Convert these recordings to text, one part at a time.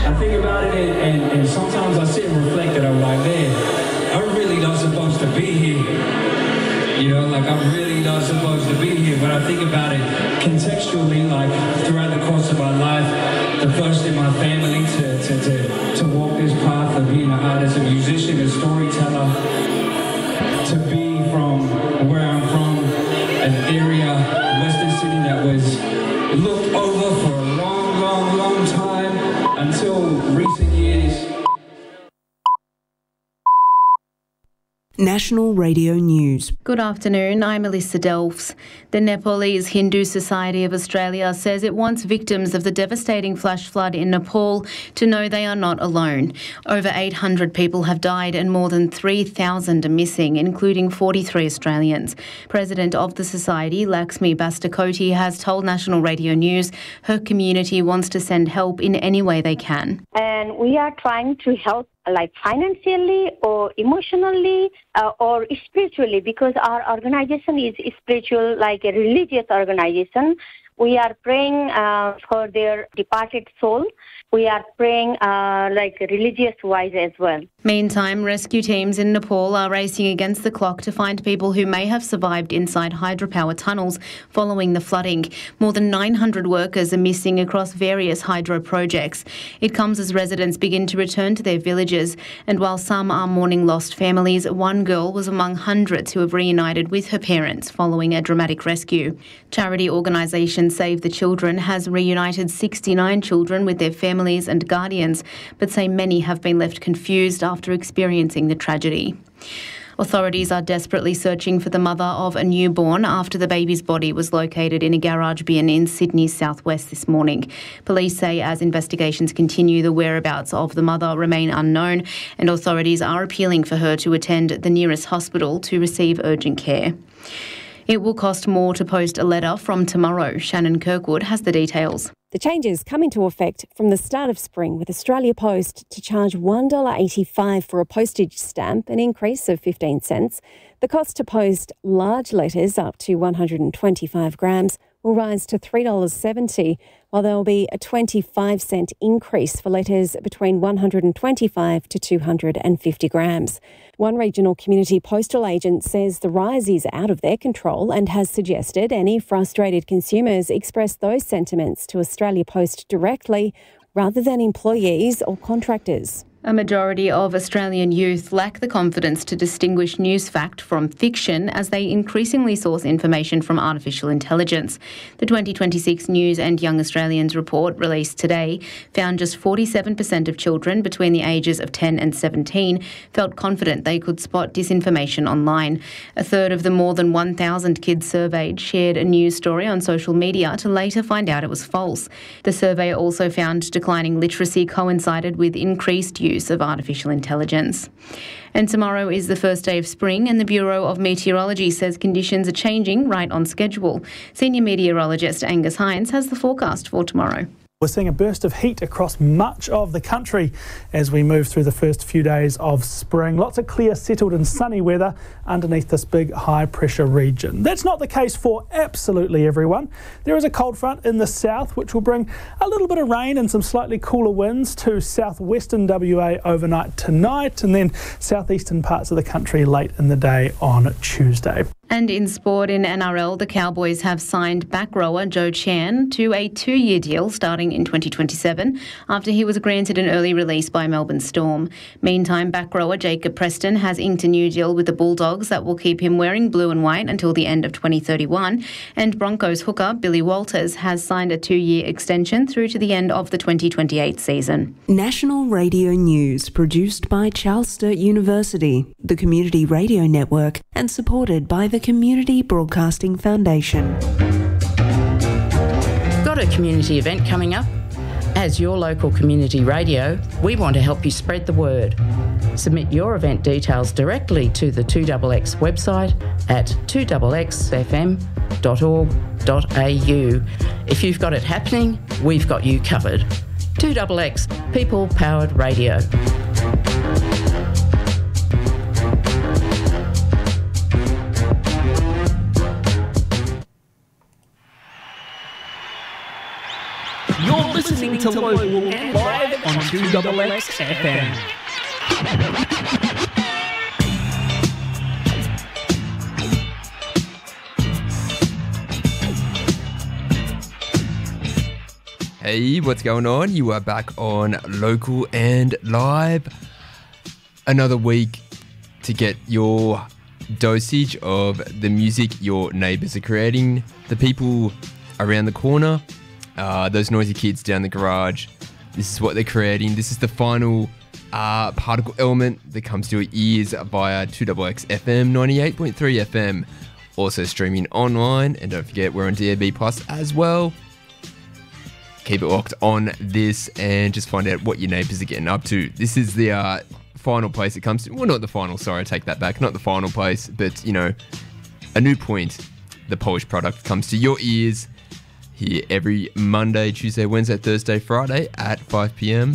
I think about it and sometimes I sit and reflect that I'm like, man, I'm really not supposed to be here. You know, like I'm really not supposed to be here. But I think about it contextually, like throughout the course of my life, the first in my family to walk this path of being an artist, a musician, a storyteller, to be from where I'm from, an area, Western Sydney, that was looked over for a long time until recent years. National Radio News. Good afternoon, I'm Alyssa Delfs. The Nepalese Hindu Society of Australia says it wants victims of the devastating flash flood in Nepal to know they are not alone. Over 800 people have died and more than 3,000 are missing, including 43 Australians. President of the Society, Laxmi Bastakoti, has told National Radio News her community wants to send help in any way they can. And we are trying to help like financially or emotionally or spiritually, because our organization is spiritual, like a religious organization. We are praying for their departed soul. We are praying like religious-wise as well. Meantime, rescue teams in Nepal are racing against the clock to find people who may have survived inside hydropower tunnels following the flooding. More than 900 workers are missing across various hydro projects. It comes as residents begin to return to their villages, and while some are mourning lost families, one girl was among hundreds who have reunited with her parents following a dramatic rescue. Charity organisation Save the Children has reunited 69 children with their families and guardians, but say many have been left confused after experiencing the tragedy. Authorities are desperately searching for the mother of a newborn after the baby's body was located in a garage bin in Sydney's southwest this morning. Police say as investigations continue, the whereabouts of the mother remain unknown, and authorities are appealing for her to attend the nearest hospital to receive urgent care. It will cost more to post a letter from tomorrow. Shannon Kirkwood has the details. The changes come into effect from the start of spring, with Australia Post to charge $1.85 for a postage stamp, an increase of 15 cents. The cost to post large letters up to 125 grams will rise to $3.70, while there will be a 25-cent increase for letters between 125 to 250 grams. One regional community postal agent says the rise is out of their control and has suggested any frustrated consumers express those sentiments to Australia Post directly rather than employees or contractors. A majority of Australian youth lack the confidence to distinguish news fact from fiction as they increasingly source information from artificial intelligence. The 2026 News and Young Australians report, released today, found just 47% of children between the ages of 10 and 17 felt confident they could spot disinformation online. A third of the more than 1,000 kids surveyed shared a news story on social media to later find out it was false. The survey also found declining literacy coincided with increased use of artificial intelligence. And tomorrow is the first day of spring, and the Bureau of Meteorology says conditions are changing right on schedule. Senior meteorologist Angus Hines has the forecast for tomorrow. We're seeing a burst of heat across much of the country as we move through the first few days of spring. Lots of clear, settled and sunny weather underneath this big high pressure region. That's not the case for absolutely everyone. There is a cold front in the south which will bring a little bit of rain and some slightly cooler winds to southwestern WA overnight tonight, and then southeastern parts of the country late in the day on Tuesday. And in sport, in NRL, the Cowboys have signed back rower Joe Chan to a 2-year deal starting in 2027 after he was granted an early release by Melbourne Storm. Meantime, back rower Jacob Preston has inked a new deal with the Bulldogs that will keep him wearing blue and white until the end of 2031. And Broncos hooker Billy Walters has signed a 2-year extension through to the end of the 2028 season. National Radio News, produced by Charles Sturt University, the Community Radio Network, and supported by the Community Broadcasting Foundation. Got a community event coming up? As your local community radio, we want to help you spread the word. Submit your event details directly to the 2XX website at 2xfm.org.au. If you've got it happening, we've got you covered. 2XX, people-powered radio. You're listening to Local and live on 2XX FM. Hey, what's going on? You are back on Local and Live. Another week to get your dosage of the music your neighbours are creating, the people around the corner, those noisy kids down the garage. This is what they're creating. This is the final particle element that comes to your ears via 2XX FM, 98.3 FM. Also streaming online, and don't forget we're on DAB Plus as well. Keep it locked on this and just find out what your neighbours are getting up to. This is the final place it comes to. Well, not the final, sorry, I take that back. Not the final place, but, you know, a new point. The Polish product comes to your ears here every Monday, Tuesday, Wednesday, Thursday, Friday at 5 p.m.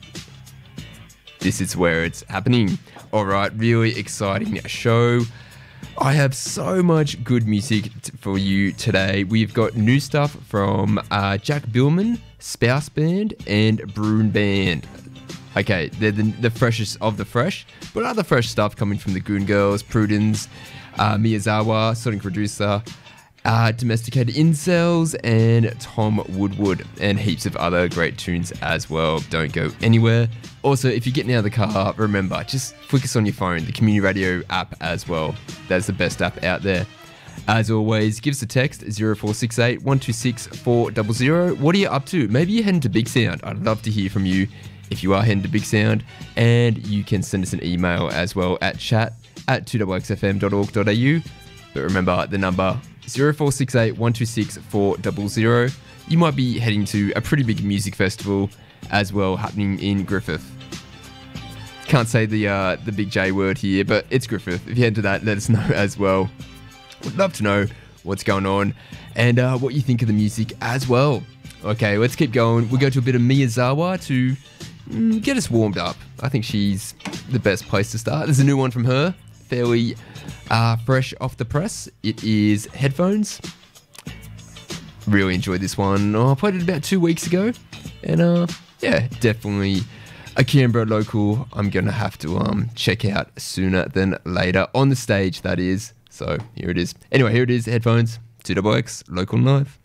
This is where it's happening. All right, really exciting show. I have so much good music for you today. We've got new stuff from Jack Billman, Spouse Band, and Bruin Band. Okay, they're the freshest of the fresh, but other fresh stuff coming from the Goon Girls, Prudence, Miyazawa, Sonic Producer, Domesticated Incels, and Tom Woodward, and heaps of other great tunes as well. Don't go anywhere. Also, if you're getting out of the car, remember, just focus on your phone, the Community Radio app as well. That's the best app out there. As always, give us a text, 0468 126 400. What are you up to? Maybe you're heading to Big Sound. I'd love to hear from you if you are heading to Big Sound. And you can send us an email as well at chat@2xfm.org.au. But remember the number 0468 126 400. You might be heading to a pretty big music festival as well happening in Griffith. Can't say the big J word here, but it's Griffith. If you head to that, let us know as well. Would love to know what's going on and what you think of the music as well. Okay, let's keep going. We'll go to a bit of Miyazawa to get us warmed up. I think she's the best place to start. There's a new one from her, fairly fresh off the press. It is Headphones. Really enjoyed this one. I played it about 2 weeks ago. And yeah, definitely a Canberra local I'm going to have to check out sooner than later. On the stage, that is. So here it is. Anyway, here it is, Headphones, 2XX, Local and Live.